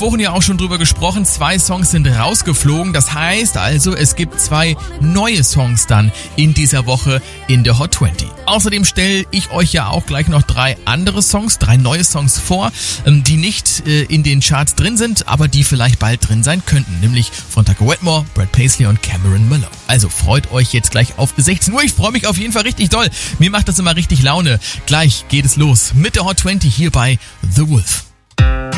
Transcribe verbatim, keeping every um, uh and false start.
vorhin ja auch schon drüber gesprochen, zwei Songs sind rausgeflogen. Das heißt also, es gibt zwei neue Songs dann in dieser Woche in der Hot zwanzig. Außerdem stelle ich euch ja auch gleich noch drei andere Songs, drei neue Songs vor, die nicht in den Charts drin sind, aber die vielleicht bald drin sein könnten. Nämlich von Tucker Wetmore, Brad Paisley und Cameron Malone. Also freut euch jetzt gleich auf sechzehn Uhr. Ich freue mich auf jeden Fall richtig doll. Mir macht das immer richtig Laune. Gleich geht es los mit der Hot zwanzig hier bei The Wolf.